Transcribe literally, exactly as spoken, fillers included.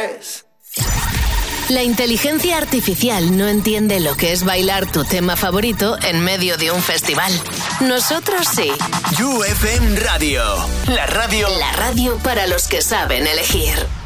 quieres. La inteligencia artificial no entiende lo que es bailar tu tema favorito en medio de un festival. Nosotros sí. U F M Radio. La radio. La radio para los que saben elegir.